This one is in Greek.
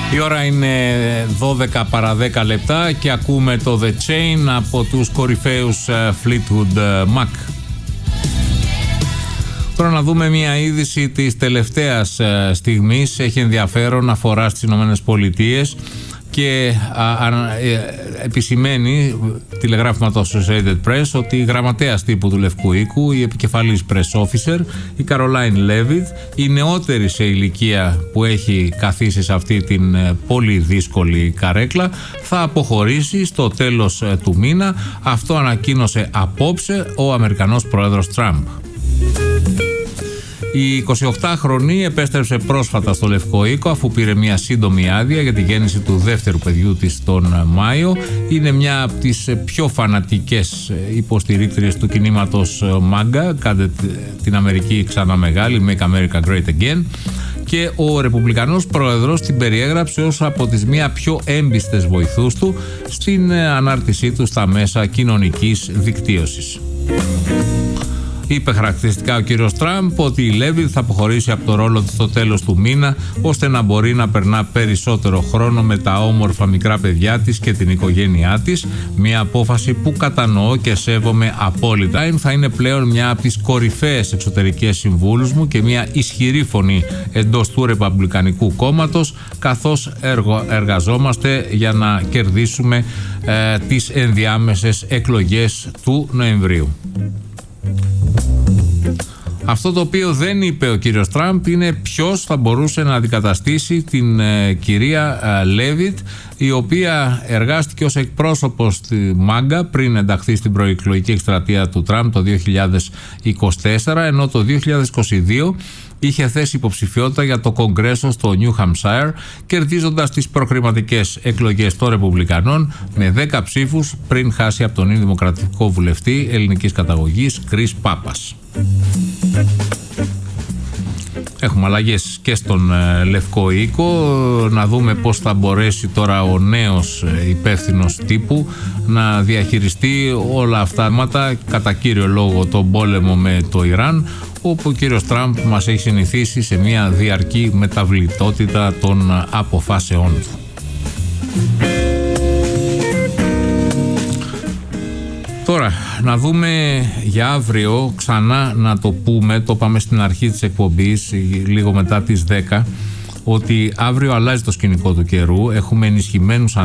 Η ώρα είναι 12 παρά 10 λεπτά και ακούμε το The Chain από τους κορυφαίους Fleetwood Mac. Τώρα να δούμε μια είδηση της τελευταίας στιγμής. Έχει ενδιαφέρον, αφορά στις Ηνωμένες Πολιτείες και επισημαίνει, τηλεγράφημα το Associated Press, ότι η γραμματέας τύπου του Λευκού Οίκου, η επικεφαλής press officer, η Caroline Leavitt, η νεότερη σε ηλικία που έχει καθίσει σε αυτή την πολύ δύσκολη καρέκλα, θα αποχωρήσει στο τέλος του μήνα. Αυτό ανακοίνωσε απόψε ο Αμερικανός πρόεδρος Τραμπ. Η 28χρονη επέστρεψε πρόσφατα στο Λευκό Οίκο αφού πήρε μια σύντομη άδεια για τη γέννηση του δεύτερου παιδιού της τον Μάιο. Είναι μια από τις πιο φανατικές υποστηρίκτριες του κινήματος MAGA, κάντε την Αμερική ξανά μεγάλη, Make America Great Again, και ο Ρεπουμπλικανός πρόεδρος την περιέγραψε ως από τις μία πιο έμπιστες βοηθούς του στην ανάρτησή του στα μέσα κοινωνικής δικτύωσης. Είπε χαρακτηριστικά ο κύριος Τραμπ ότι η Leavitt θα αποχωρήσει από το ρόλο της στο τέλος του μήνα, ώστε να μπορεί να περνά περισσότερο χρόνο με τα όμορφα μικρά παιδιά της και την οικογένειά της. Μια απόφαση που κατανοώ και σέβομαι απόλυτα. Θα είναι πλέον μια από τις κορυφαίες εξωτερικές συμβούλους μου και μια ισχυρή φωνή εντός του Ρεπουμπλικανικού κόμματος, καθώς εργαζόμαστε για να κερδίσουμε τις ενδιάμεσες εκλογές του Νοεμβρίου. Αυτό το οποίο δεν είπε ο κύριος Τραμπ είναι ποιος θα μπορούσε να αντικαταστήσει την κυρία Leavitt, η οποία εργάστηκε ως εκπρόσωπος στη MAGA πριν ενταχθεί στην προεκλογική εκστρατεία του Τραμπ το 2024, ενώ το 2022 είχε θέσει υποψηφιότητα για το Κογκρέσο στο New Hampshire, κερδίζοντας τις προκριματικές εκλογές των Ρεπουμπλικανών με 10 ψήφους πριν χάσει από τον δημοκρατικό βουλευτή ελληνικής καταγωγής Chris Pappas. Έχουμε αλλαγές και στον Λευκό Οίκο. Να δούμε πώς θα μπορέσει τώρα ο νέος υπεύθυνος τύπου να διαχειριστεί όλα αυτά, κατά κύριο λόγο τον πόλεμο με το Ιράν, όπου ο κύριος Τραμπ μας έχει συνηθίσει σε μια διαρκή μεταβλητότητα των αποφάσεών του. Τώρα, να δούμε για αύριο, ξανά να το πούμε, το είπαμε στην αρχή της εκπομπής, λίγο μετά τις 10, ότι αύριο αλλάζει το σκηνικό του καιρού, έχουμε ενισχυμένους